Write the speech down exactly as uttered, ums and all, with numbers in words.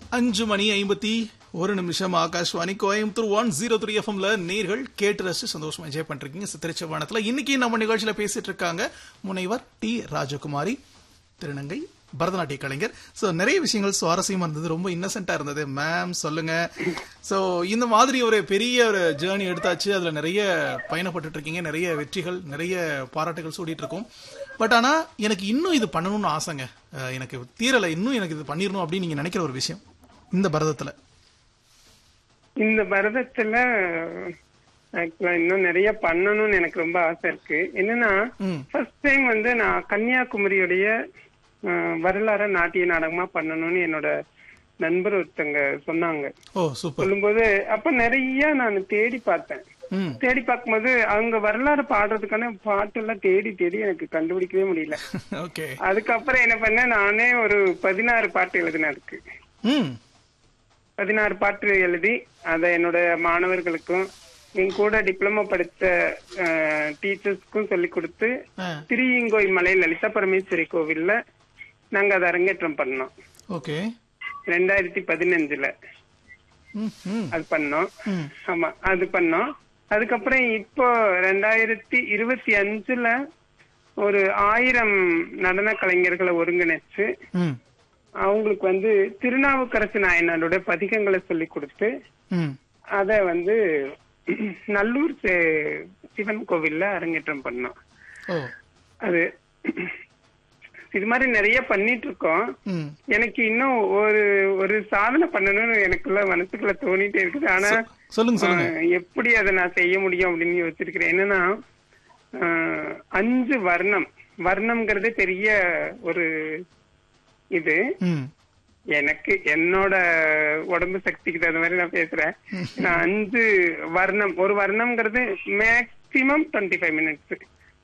அஞ்சு மணி ஐம்பத்தி ஒரு நிமிஷம் Akashvani Coimbatore one zero three எஃப்எம்ல நேர்கள் கேட்டு ரசிச்சு சந்தோஷமா என்ஜாய் பண்றீங்க. சித்திரச்சவானத்துல இன்னைக்கு நம்ம நிகழ்ச்சியில பேசிட்டு இருக்காங்க முனைவர் டி ராஜகுமாரி, திருநங்கை, பரதநாட்டிய கலைஞர். சோ நிறைய விஷயங்கள் சுவாரஸ்யமா இருந்தது, ரொம்ப இன்னசென்டா இருந்தது. மேம் சொல்லுங்க. சோ இந்த மாதிரி ஒரு பெரிய ஒரு ஜேர்னி எடுத்தாச்சு, அதுல நிறைய பயணப்பட்டு இருக்கீங்க, நிறைய வெற்றிகள், நிறைய பாராட்டுகள் சூடிட்டு இருக்கோம். பட் ஆனா எனக்கு இன்னும் இது பண்ணணும்னு ஆசைங்க, எனக்கு தீரல, இன்னும் எனக்கு இது பண்ணிடணும் அப்படின்னு நீங்க நினைக்கிற ஒரு விஷயம் இந்த பரதத்துல? இந்த பரதத்துல இன்னும் நிறைய பண்ணணும்னு எனக்கு ரொம்ப ஆசை இருக்கு. என்னன்னா ஃபர்ஸ்ட் டைம் வந்து நான் கன்னியாகுமரியுடைய வரலாறு நாட்டிய நாடகமா பண்ணணும்னு என்னோட நண்பர் ஒருத்தங்க சொன்னாங்க. சொல்லும்போது அப்ப நிறைய நான் தேடி பார்த்தேன். தேடி பார்க்கும்போது அவங்க வரலாறு பாடுறதுக்கான பாட்டு எல்லாம் தேடி தேடி எனக்கு கண்டுபிடிக்கவே முடியல. அதுக்கப்புறம் என்ன பண்ண, நானே ஒரு பதினாறு பாட்டு எழுதினேன். அதுக்கு பதினாறு பாட்டு எழுதி அதை என்னோட மாணவர்களுக்கும் என் கூட டிப்ளமோ படித்த டீச்சர்ஸ்க்கும் சொல்லி கொடுத்து திருயங்கோய் மலை லலிதா பரமேஸ்வரி கோவில்ல நாங்க அதை அரங்கேற்றம் பண்ணோம். ரெண்டாயிரத்தி பதினஞ்சுல அது பண்ணோம். ஆமா, அது பண்ணோம். அதுக்கப்புறம் இப்போ ரெண்டாயிரத்தி இருபத்தி அஞ்சுல ஒரு ஆயிரம் நடன கலைஞர்களை ஒருங்கிணைச்சு அவங்களுக்கு வந்து திருநாவுக்கரசு நாயனாரோட பதிகங்களை சொல்லி கொடுத்து அத வந்து நல்லூர் சிவன் கோவில்ல அரங்கேற்றம் பண்ணோம். அது இது மாதிரி நிறைய பண்ணிட்டு இருக்கோம். எனக்கு இன்னும் ஒரு ஒரு சாதனை பண்ணணும்னு எனக்குள்ள மனசுக்குள்ள தோணிட்டே இருக்குது. ஆனா எப்படி அதை நான் செய்ய முடியும் அப்படின்னு யோசிச்சிருக்கிறேன். என்னன்னா அஞ்சு வர்ணம் வர்ணம்ங்கிறது பெரிய ஒரு இது. எனக்கு என்னோட உடம்பு சக்திக்கு தகுந்த மாதிரி நான் பேசுறேன். நான் அஞ்சு வர்ணம், ஒரு வர்ணம்ங்கிறது மேக்சிமம் டுவெண்ட்டி ஃபைவ் மினிட்ஸ்